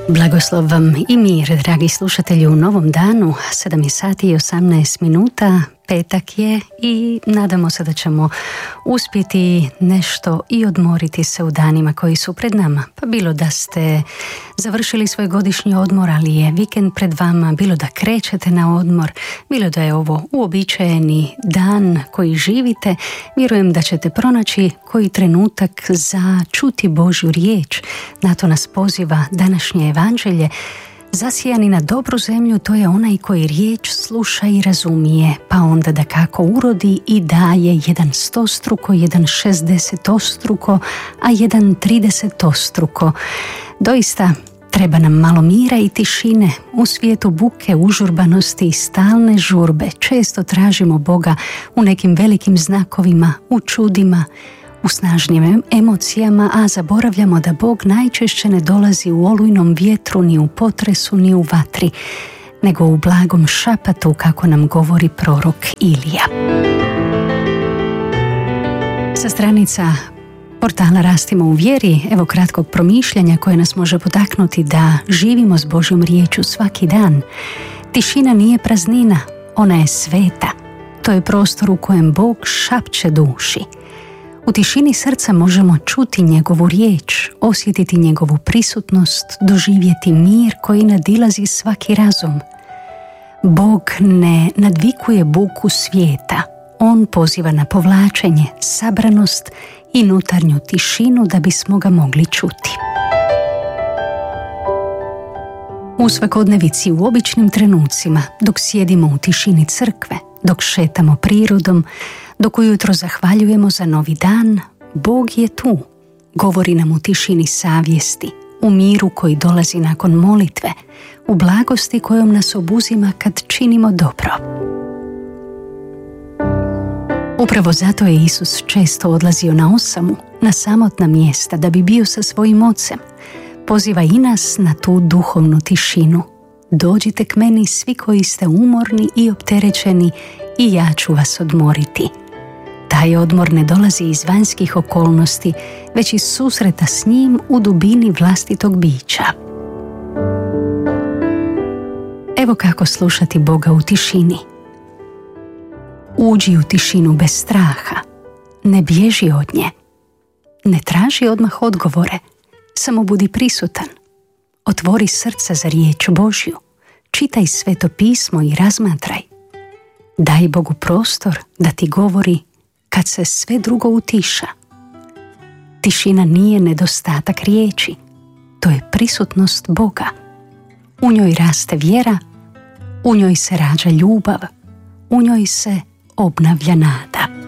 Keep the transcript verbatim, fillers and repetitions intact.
Blagoslov vam i mir, dragi slušatelji, u novom danu, sedam je sati i osamnaest minuta, petak je i nadamo se da ćemo uspjeti nešto i odmoriti se u danima koji su pred nama. Pa bilo da ste završili svoj godišnji odmor, ali je vikend pred vama, bilo da krećete na odmor, bilo da je ovo uobičajeni dan koji živite, vjerujem da ćete pronaći koji trenutak za čuti Božju riječ. Na to nas poziva današnje evanđelje. Zasijani na dobru zemlju, to je onaj koji riječ sluša i razumije, pa onda da kako urodi i daje jedan stostruko, jedan šezdesetstruko, a jedan tridesetstruko. Doista treba nam malo mira i tišine. U svijetu buke, užurbanosti i stalne žurbe često tražimo Boga u nekim velikim znakovima, u čudima, u snažnim emocijama, a zaboravljamo da Bog najčešće ne dolazi u olujnom vjetru, ni u potresu, ni u vatri, nego u blagom šapatu, kako nam govori prorok Ilija. Sa stranica portala Rastimo u vjeri, evo kratkog promišljanja koje nas može potaknuti da živimo s Božjom riječju svaki dan. Tišina nije praznina, ona je sveta. To je prostor u kojem Bog šapće duši. U tišini srca možemo čuti njegovu riječ, osjetiti njegovu prisutnost, doživjeti mir koji nadilazi svaki razum. Bog ne nadvikuje buku svijeta, on poziva na povlačenje, sabranost i unutarnju tišinu da bismo ga mogli čuti. U svakodnevici, u običnim trenucima, dok sjedimo u tišini crkve, dok šetamo prirodom, dok ujutro zahvaljujemo za novi dan, Bog je tu. Govori nam u tišini savjesti, u miru koji dolazi nakon molitve, u blagosti kojom nas obuzima kad činimo dobro. Upravo zato je Isus često odlazio na osamu, na samotna mjesta, da bi bio sa svojim ocem. Poziva i nas na tu duhovnu tišinu. Dođite k meni svi koji ste umorni i opterećeni i ja ću vas odmoriti. Taj odmor ne dolazi iz vanjskih okolnosti, već iz susreta s njim u dubini vlastitog bića. Evo kako slušati Boga u tišini. Uđi u tišinu bez straha, ne bježi od nje, ne traži odmah odgovore, samo budi prisutan. Otvori srce za riječ Božju, čitaj Sveto pismo i razmatraj. Daj Bogu prostor da ti govori kad se sve drugo utiša. Tišina nije nedostatak riječi, to je prisutnost Boga. U njoj raste vjera, u njoj se rađa ljubav, u njoj se obnavlja nada.